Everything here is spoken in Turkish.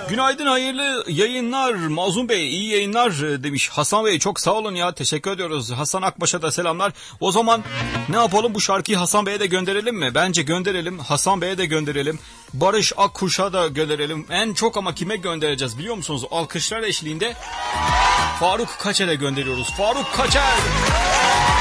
Günaydın, hayırlı yayınlar Mazlum Bey, iyi yayınlar demiş. Hasan Bey çok sağ olun ya, teşekkür ediyoruz. Hasan Akbaş'a da selamlar. O zaman ne yapalım, bu şarkıyı Hasan Bey'e de gönderelim mi? Bence gönderelim, Hasan Bey'e de gönderelim. Barış Akkuş'a da gönderelim. En çok ama kime göndereceğiz biliyor musunuz? Alkışlar eşliğinde Faruk Kaçer'e gönderiyoruz. Faruk Kaçer!